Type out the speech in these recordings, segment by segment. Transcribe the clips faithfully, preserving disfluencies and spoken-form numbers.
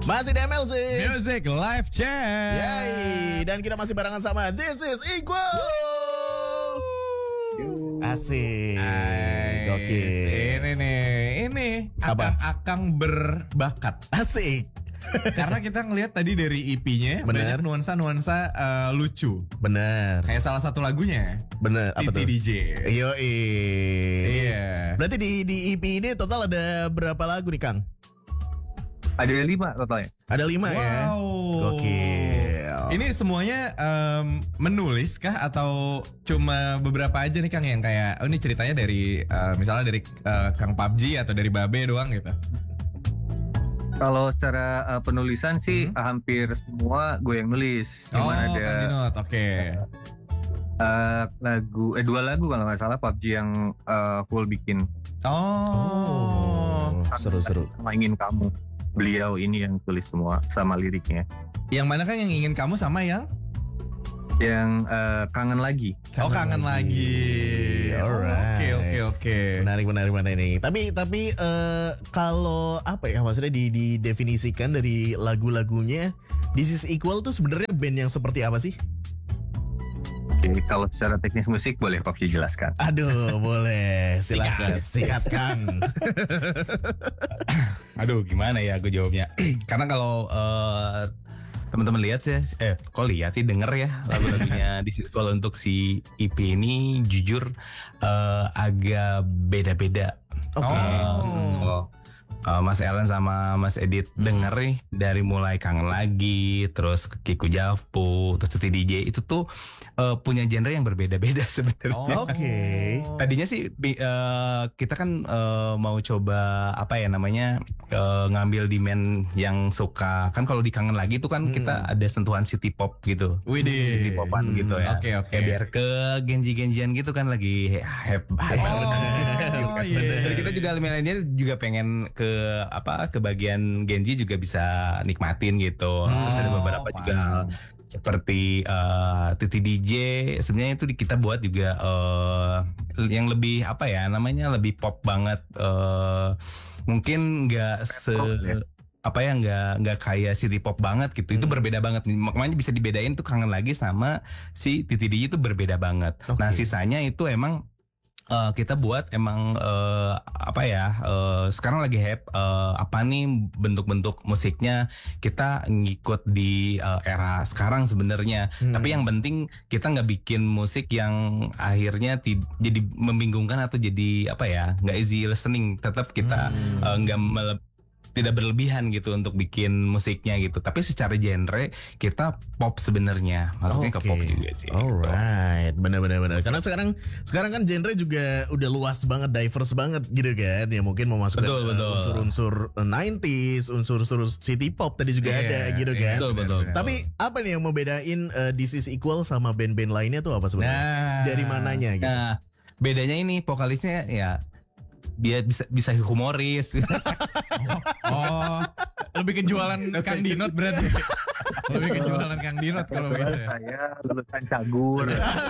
Masih di M L C Music Live Chat. Yay. Dan kita masih barengan sama This is Equal. Asik. Oke. Ini nih, ini Apa? akang-akang berbakat. Asik. Karena kita ngelihat tadi dari E P-nya Bener. banyak nuansa-nuansa eh, lucu. Bener. Kayak salah satu lagunya Bener. Apa Titi tuh? D J. Yoi. Iya. Berarti di, di E P ini total ada berapa lagu nih Kang? Ada lima totalnya. Ada lima ya. Wow. Gokil. Ini semuanya em, menulis kah atau cuma beberapa aja nih Kang yang kayak oh ini ceritanya dari eh, misalnya dari eh, Kang P U B G atau dari Babe doang gitu. Kalau secara uh, penulisan sih Hmm. hampir semua gue yang nulis. Oh, Cuman ada Kang Dinot, oke. uh, lagu, eh dua lagu kalau nggak salah P U B G yang uh, full bikin. Oh. Seru-seru. Sama Ingin Kamu. Beliau ini yang tulis semua sama liriknya. Yang mana kan yang ingin kamu sama yang Yang uh, Kangen Lagi. oh kangen lagi. Alright. Oke oke oke. Menarik menarik menarik ini. Tapi tapi eh, kalau apa ya maksudnya di didefinisikan dari lagu-lagunya This is Equal tuh sebenarnya band yang seperti apa sih? Oke, kalau secara teknis musik boleh P U B G jelaskan. Aduh, boleh. Silakan. Sikat Kang. Aduh, gimana ya aku jawabnya? Karena kalau eh, teman-teman lihat ya, eh, kok lihat sih denger ya lagu-lagunya. di Kalau untuk si E P ini jujur eh, agak beda-beda. Oke. Oh. Uh, Mas Ellen sama Mas Edit denger nih dari mulai Kangen Lagi, terus Kiku Javpu, terus Titi D J itu tuh uh, punya genre yang berbeda-beda sebenarnya. Oke. Tadinya sih bi- eh, kita kan eh, mau coba apa ya namanya eh, ngambil demand yang suka kan kalau di Kangen Lagi tuh kan kita ada sentuhan city pop gitu. Widih. City popan Hmm, gitu ya. oke, oke. Kayak biar ke genji-genjian gitu kan lagi he- hype hype banget. Oh, iya. Jadi kita juga milenial juga pengen ke apa ke bagian genji juga bisa nikmatin gitu. Terus ada beberapa Oh, juga paham. seperti eh, Titi D J sebenarnya itu di- kita buat juga eh, yang lebih apa ya namanya lebih pop banget eh, mungkin nggak se Pop ya? apa ya nggak nggak kayak city pop banget gitu itu berbeda banget makanya bisa dibedain tuh Kangen Lagi sama si Titi D J itu berbeda banget. Nah sisanya itu emang eh, kita buat emang eh, apa ya eh, sekarang lagi hype eh, apa nih bentuk-bentuk musiknya kita ngikut di eh, era sekarang sebenarnya. Tapi yang penting kita nggak bikin musik yang akhirnya ti- jadi membingungkan atau jadi apa ya nggak easy listening. Tetap kita eh, nggak mele- tidak berlebihan gitu untuk bikin musiknya gitu. Tapi secara genre kita pop sebenarnya. Maksudnya ke Oke. pop juga sih. Alright, benar-benar benar. Karena sekarang sekarang kan genre juga udah luas banget, diverse banget gitu kan. Ya mungkin memasukkan Betul, eh, betul. unsur-unsur sembilan puluhan, unsur-unsur city pop tadi juga Iya, ada gitu iya, kan. betul, betul. Tapi apa nih yang membedain eh, This is Equal sama band-band lainnya tuh apa sebenarnya? Nah. Dari mananya gitu? Nah, bedanya ini vokalisnya ya dia bisa bisa humoris. Oh, lebih ke jualan Kang Dinot berarti. Lebih ke jualan Kang Dinot kalau begitu Kebetulan ya. saya lulusan Cagur.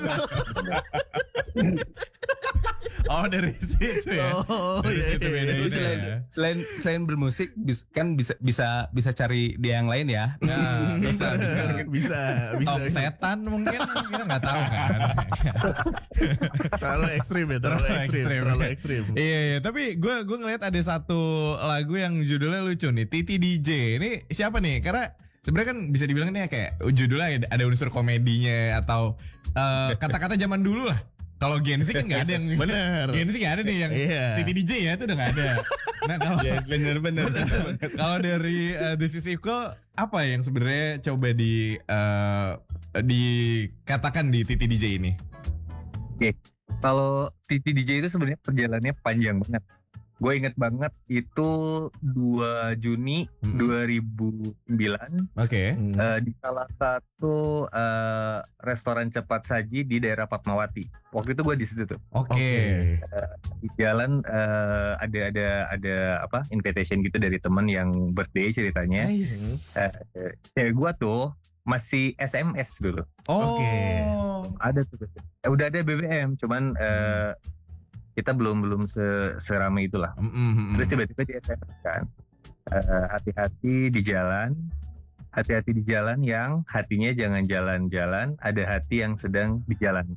Oh, dari situ ya. Oh, Dari iya, situ iya, bedanya iya. selain, ya. selain selain bermusik bis- kan bisa bisa bisa cari dia yang lain ya. Nah, bisa bisa. bisa, bisa. Top setan mungkin kita nggak tahu kan. Terlalu ekstrim ya, terlalu ekstrim, terlalu ekstrim. Iya, iya, tapi gue gue ngeliat ada satu lagu yang judulnya lucu nih, Titi D J. Ini siapa nih? Karena sebenarnya kan bisa dibilang nih kayak judulnya ada, ada unsur komedinya atau eh, kata-kata zaman dulu lah. Kalau Gen Z kan nggak ada yang Bener. Gen Z nggak ada nih yang Iya. Titi D J ya itu udah nggak ada. Nah kalau bener-bener. kalau dari uh, This is Equal apa yang sebenarnya coba di uh, dikatakan di Titi D J ini? Oke, kalau Titi D J itu sebenarnya perjalanannya panjang banget. Gue inget banget itu dua Juni Mm-mm. dua ribu sembilan Oke. Hmm. eh, di salah satu eh, restoran cepat saji di daerah Fatmawati. Waktu itu gue di situ tuh. Oke. Di jalan eh, ada ada ada apa invitation gitu dari temen yang birthday ceritanya. Nice. Eh, eh, Cewek gue tuh masih S M S dulu. Oh. Oke. Ada tuh. Eh, udah ada B B M, cuman eh, kita belum belum se seramai itulah. Mm-mm. Terus tiba-tiba di S M S kan. eh, hati-hati di jalan, hati-hati di jalan yang hatinya jangan jalan-jalan, ada hati yang sedang di jalan.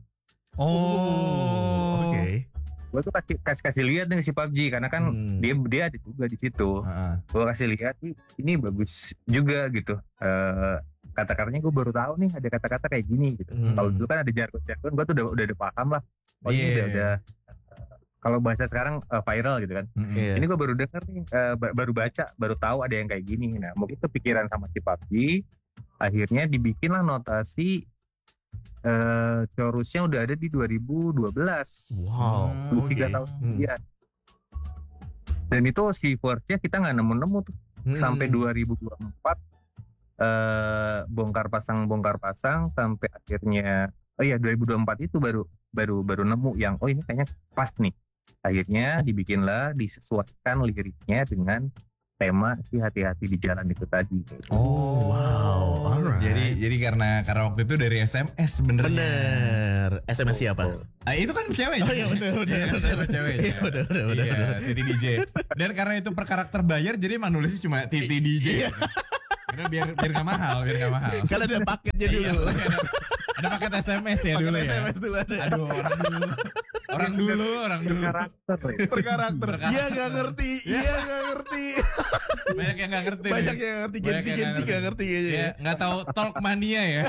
Oh, Oke. Gue tuh kasih kasih, kasih lihat nih si P U B G karena kan Hmm. dia dia ada juga di situ. Heeh. Gue kasih lihat "Ih, ini bagus juga gitu. Eh, kata-katanya gue baru tahu nih ada kata-kata kayak gini gitu. Hmm. Kalau dulu kan ada jargon-jargon, gue tuh udah udah, udah paham lah. Oh ini Iya. udah udah. Kalau bahasa sekarang eh, viral gitu kan. Mm-mm. Iya. Ini gue baru denger nih, eh, ba- baru baca, baru tahu ada yang kayak gini. Nah mungkin kepikiran sama si P U B G, akhirnya dibikinlah notasi. Eh, Chorusnya udah ada di dua ribu dua belas. Wow. Dua tiga Oke. tahun Hmm. kemudian. Dan itu si verse-nya kita nggak nemu-nemu tuh Hmm. sampai dua ribu dua puluh empat eh, bongkar pasang bongkar pasang sampai akhirnya oh iya dua ribu dua puluh empat itu baru baru baru nemu yang oh ini kayaknya pas nih. Akhirnya dibikinlah disesuaikan liriknya dengan tema si hati-hati di jalan itu tadi. Oh, wow. Alright. Jadi jadi karena karena waktu itu dari S M S sebenarnya. Bener. S M S siapa? Ah, itu kan cewek. Oh iya bener bener. Iya, bener. cewek. Iya bener bener bener. Iya, bener. Titi D J. Dan karena itu per karakter bayar, jadi emang nulisnya cuma Titi D J. Iya. Karena biar biar nggak mahal, biar nggak mahal. Kan ada paketnya Iya, dulu. ada, ada paket S M S ya Paket dulu S ya. M S dulu ada. Aduh, orang dulu. Orang dulu, orang dulu. Karakter ya. Per karakter. Per karakter. Iya nggak ngerti. Iya nggak ngerti. Banyak yang nggak ngerti. Banyak nih. yang ngerti. Banyak Gensi yang Gensi nggak nggak ngerti kayaknya. Ya, nggak tahu Talk Mania ya.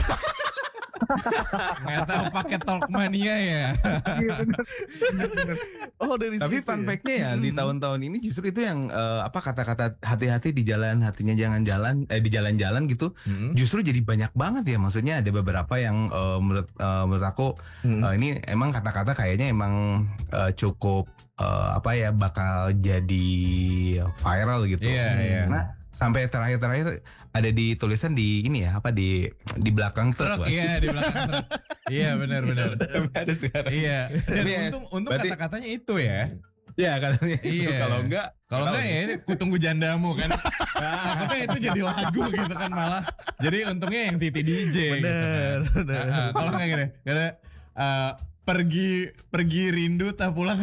Nggak tahu paket Talk Mania ya. Iya, bener. Bener. Oh dari Tapi situ fun ya? fact-nya ya di tahun-tahun ini justru itu yang eh, apa kata-kata hati-hati di jalan, hatinya jangan jalan, eh di jalan-jalan gitu. Hmm. Justru jadi banyak banget ya. Maksudnya ada beberapa yang eh, menurut eh, menurut aku Hmm. eh, ini emang kata-kata kayaknya emang eh, cukup eh, apa ya bakal jadi viral gitu. Iya, iya. Nah, sampai terakhir-terakhir ada di tulisan di ini ya apa di di belakang truk. Truk, iya di belakang truk. Iya benar-benar. Ada sekarang. Iya. Dan Tapi ya, untung untung berarti- kata-katanya itu ya. Ya katanya. Iya. Kalau enggak Kalau nggak enggak tahu ya ini kutunggu jandamu kan. Takutnya itu jadi lagu gitu kan malah. Jadi untungnya yang Titi D J. Bener, gitu kan. bener. Nah, kalau kayak gini, karena eh, pergi pergi rindu tak pulang.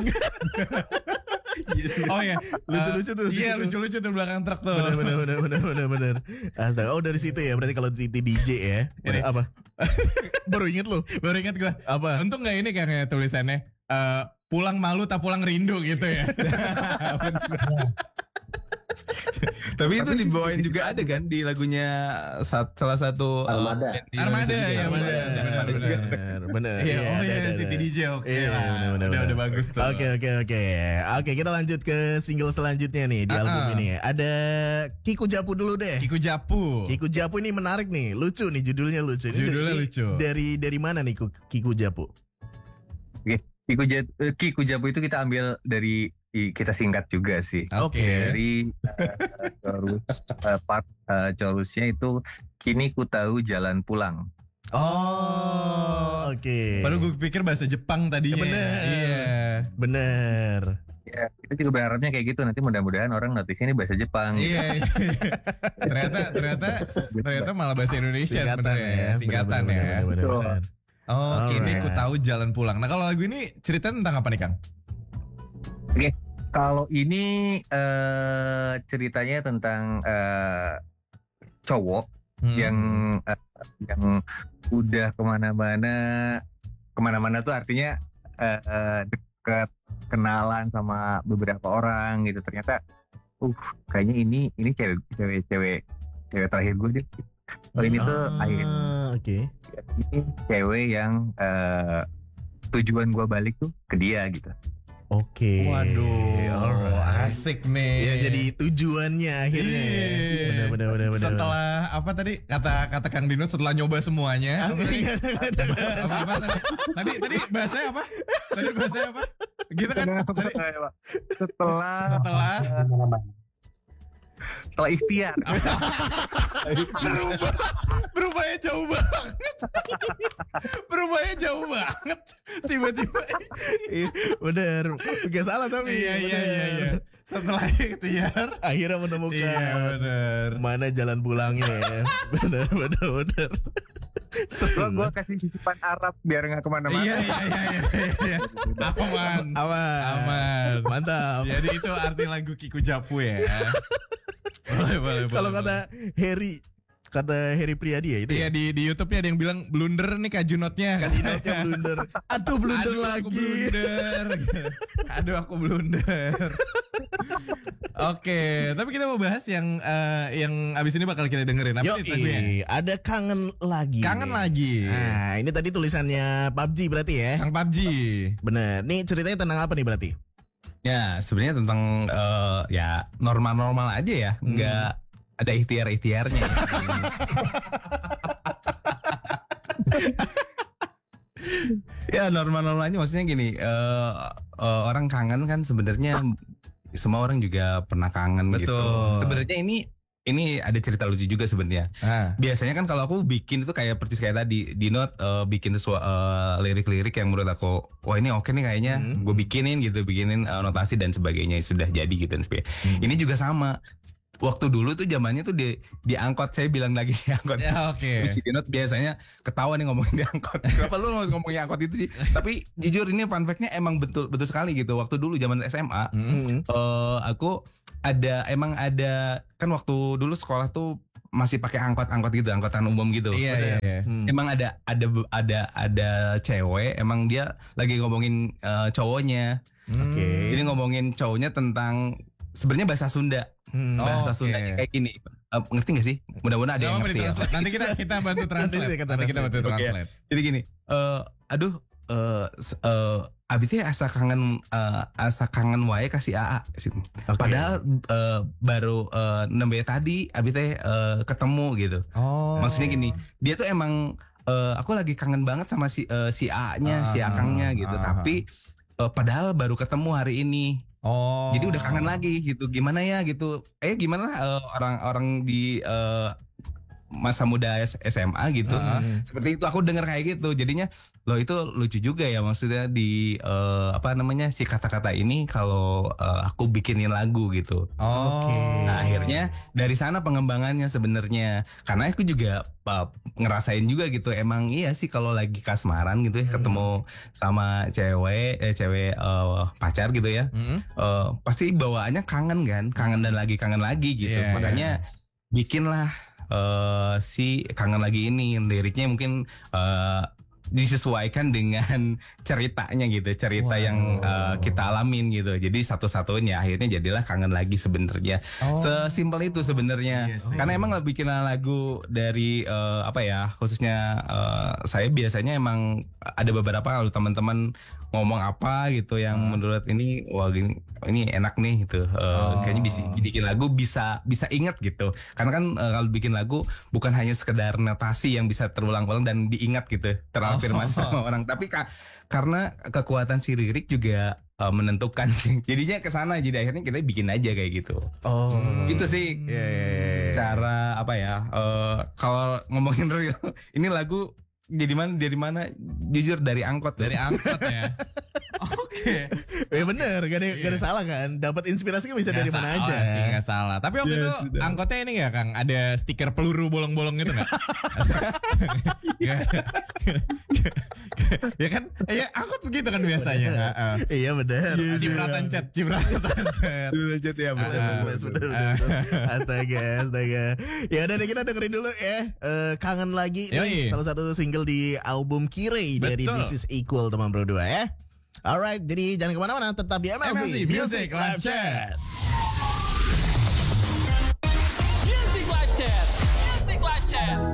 Oh ya, Lucu-lucu tuh, Iya lucu-lucu. lucu-lucu tuh belakang truk tuh. Bener bener bener bener bener bener. Astaga. Oh dari situ ya. Berarti kalau Titi D J ya. Ini. Apa? Baru inget lu. Baru ingat gua. Apa? Untung nggak ini kayak tulisannya eh, pulang malu tak pulang rindu gitu ya. Tapi itu dibawain juga ada kan di lagunya sat- salah satu uh, Armada. band di Armada, Indonesia juga. ya, Bener bener, bener, bener bener. bener. Iya, oh ada, iya, ada, Titi ada. D J oke Iya, lah. bener, bener, udah, bener. udah bagus tuh. Oke oke oke. Oke kita lanjut ke single selanjutnya nih di Ah, album ah. ini. Ada Kiku Japu dulu deh. Kiku Japu. Kiku Japu ini menarik nih, lucu nih judulnya lucu. Ini Judulnya dari- lucu. Dari dari mana nih Kiku- Kiku Japu? Kiku Japu, eh, Kiku Japu itu kita ambil dari i- kita singkat juga sih. Oke. Dari eh, chorus eh, part eh, chorusnya itu kini ku tahu jalan pulang. Oh, oke. Padahal gue pikir bahasa Jepang tadinya. Bener. Iya. Bener. Ya, kita juga berharapnya kayak gitu, nanti mudah-mudahan orang notice ini bahasa Jepang. Iya. iya. ternyata ternyata ternyata malah bahasa Indonesia Singkatan sebenarnya. ya. Singkatan Bener, ya. bener, bener, Betul. bener. Oh, kini Alright. ku tahu jalan pulang. Nah, kalau lagu ini cerita tentang apa nih, Kang? Kalau ini eh, ceritanya tentang eh, cowok Hmm. yang eh, yang udah kemana-mana, kemana-mana tuh artinya eh, eh, deket, kenalan sama beberapa orang gitu. Ternyata, uh, kayaknya ini ini cewek cewek cewek cewek terakhir gue deh. Oh ini tuh Ah, akhirnya oke. ini cewek yang eh, tujuan gue balik tuh ke dia gitu. Oke. Waduh, Alright. asik nih. Ya jadi tujuannya akhirnya. ya. Iya. Bener bener bener bener. Setelah apa tadi kata kata Kang Dino setelah nyoba semuanya. apa, apa tadi? tadi tadi bahasanya apa? Tadi bahasanya apa? Gitu kan? Tadi, Setelah setelah setelah ikhtiar. berubah berubahnya jauh banget. berubahnya jauh banget. Tiba-tiba. Iya, bener. Gak salah tapi. iya iya bener. iya iya. Setelah ikhtiar. Akhirnya menemukan Iya benar. mana jalan pulangnya. ya. bener bener bener. Setelah gue kasih sisipan Arab biar nggak kemana-mana. Iya iya iya iya. iya. Aman. Aman. Aman. Mantap. Jadi itu arti lagu Kiku Japu ya. Boleh, boleh, Kalau boleh, kata Harry, kata Harry Priadi ya itu. Iya Ya? di di YouTube-nya ada yang bilang blunder nih kajunotnya. Kandidatnya blunder. Aduh blunder Aduh, lagi. Aku blunder. Aduh aku blunder. Oke, tapi kita mau bahas yang eh, yang abis ini bakal kita dengerin. Apa Yo, nih lagunya? ada kangen lagi. Kangen nih. lagi. Nah, ini tadi tulisannya P U B G berarti ya. Kang P U B G. Bener. Nih ceritanya tentang apa nih berarti? Ya sebenarnya tentang eh, ya normal-normal aja ya, nggak ada ikhtiar-ikhtiarnya. Ya. Ya normal-normal aja, maksudnya gini, eh, eh, orang kangen kan sebenarnya semua orang juga pernah kangen gitu. Betul. Sebenarnya ini ini ada cerita lucu juga sebenarnya. Ah. Biasanya kan kalau aku bikin itu kayak persis kayak tadi di note eh, bikin sesuatu eh, lirik-lirik yang menurut aku wah ini oke nih kayaknya, Hmm. gue bikinin gitu, bikinin eh, notasi dan sebagainya sudah jadi gitu dan sebagainya. Hmm. Ini juga sama. Waktu dulu tuh zamannya tuh di di angkot, saya bilang lagi di angkot. Ya oke. Terus di note biasanya ketawa nih ngomongin di angkot. Kenapa lu harus ngomongin angkot itu sih? Tapi jujur ini fun fact-nya emang betul betul sekali gitu. Waktu dulu zaman S M A, Hmm. eh, aku ada emang ada kan waktu dulu sekolah tuh masih pakai angkot-angkot gitu, angkotan umum gitu. Iya iya iya. Hmm. Emang ada ada ada ada cewek, emang dia lagi ngomongin eh, cowoknya. Hmm. Oke. Jadi ngomongin cowoknya tentang sebenarnya bahasa Sunda. Hmm. Oh, Bahasa oke. Sundanya kayak gini. Eh, ngerti gak sih? Mudah-mudahan ada Gak yang apa-apa ngerti ya. ditranslate. Nanti kita kita bantu translate. Nanti kita Nanti kita bantu Oke. translate. Jadi gini, eh aduh eh s- eh abi teh asa kangen eh, asa kangen wae kasih A A. Oke. Padahal eh, baru eh, nembe tadi abi teh eh, ketemu gitu. Oh. Maksudnya gini, dia tuh emang eh, aku lagi kangen banget sama si eh, si A-nya, si Ah, Akangnya gitu. ah, Tapi eh, padahal baru ketemu hari ini. Oh. Jadi udah kangen lagi gitu. Gimana ya gitu. Eh gimana eh, orang-orang di eh, masa muda S- SMA gitu. Ah. Seperti itu aku dengar kayak gitu. Jadinya loh itu lucu juga ya, maksudnya di eh, apa namanya si kata-kata ini kalau eh, aku bikinin lagu gitu. Oh. Oke. Nah akhirnya dari sana pengembangannya sebenarnya, karena aku juga uh, ngerasain juga gitu. Emang iya sih kalau lagi kasmaran gitu ya, Hmm. ketemu sama cewek, eh cewek uh, pacar gitu ya, Hmm. uh, pasti bawaannya kangen kan, kangen dan lagi kangen lagi gitu. Iya, Makanya bikinlah uh, si kangen lagi ini, liriknya mungkin uh, disesuaikan dengan ceritanya gitu, cerita Wow. yang uh, kita alamin gitu. Jadi satu-satunya akhirnya jadilah kangen lagi sebenarnya. Oh. Sesimpel itu sebenarnya. Iya sih. Karena emang bikin lagu dari uh, apa ya, khususnya uh, saya biasanya emang ada beberapa kalau teman-teman ngomong apa gitu yang Hmm. menurut ini wah gini ini enak nih gitu. Uh, Oh. Kayaknya bisa bikin lagu bisa bisa ingat gitu. Karena kan uh, kalau bikin lagu bukan hanya sekedar notasi yang bisa terulang-ulang dan diingat gitu, terafirmasi Oh. sama orang, tapi ka- karena kekuatan si lirik juga uh, menentukan sih. Jadinya ke sana, jadi akhirnya kita bikin aja kayak gitu. Oh. Gitu sih. Iya, iya, iya, iya. Secara apa ya? eh, kalau ngomongin real, ini lagu jadi mana dari mana? Jujur dari angkot. Dari angkot ya. Oke. Ya bener, gak ada, gak ada salah kan. Dapat inspirasi kan bisa dari Nggak mana salah aja. sih, nggak salah. Tapi waktu Ya, itu sudah. angkotnya ini nggak Kang? Ada stiker peluru bolong-bolong gitu nggak? Nggak. Ya kan? Ya angkot begitu kan biasanya. Heeh. Iya bener. Cipratan cat, cipratan cat. Dulu aja tuh ya. Bener, Ah, bener, bener, bener, bener. Astaga, astaga. Ya udah deh, kita dengerin dulu ya. Eh, kangen lagi nih, Yoi. salah satu single di album Kirei dari Betul. This Is Equal teman bro dua ya. Alright, jadi jangan kemana-mana, tetap di M L C, M L C Music Live Chat.